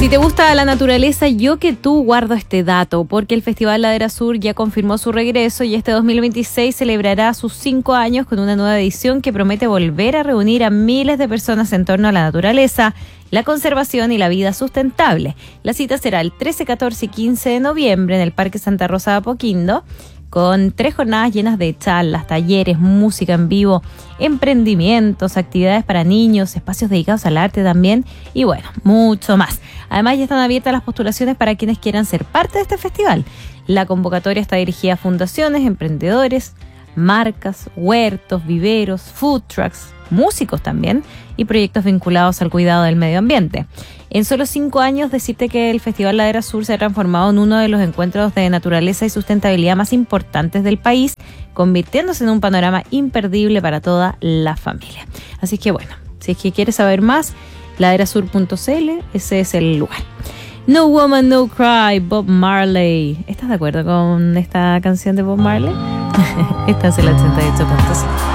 Si te gusta la naturaleza, yo que tú guardo este dato, porque el Festival Ladera Sur ya confirmó su regreso y este 2026 celebrará sus 5 años con una nueva edición que promete volver a reunir a miles de personas en torno a la naturaleza, la conservación y la vida sustentable. La cita será el 13, 14 y 15 de noviembre en el Parque Santa Rosa de Apoquindo, con 3 jornadas llenas de charlas, talleres, música en vivo, emprendimientos, actividades para niños, espacios dedicados al arte también y bueno, mucho más. Además ya están abiertas las postulaciones para quienes quieran ser parte de este festival. La convocatoria está dirigida a fundaciones, emprendedores, marcas, huertos, viveros, food trucks, músicos también y proyectos vinculados al cuidado del medio ambiente. En solo 5 años, decirte que el Festival Ladera Sur se ha transformado en uno de los encuentros de naturaleza y sustentabilidad más importantes del país, convirtiéndose en un panorama imperdible para toda la familia. Así que bueno, si es que quieres saber más, laderasur.cl, ese es el lugar. No Woman, No Cry, Bob Marley. ¿Estás de acuerdo con esta canción de Bob Marley? Esta es el 88.5.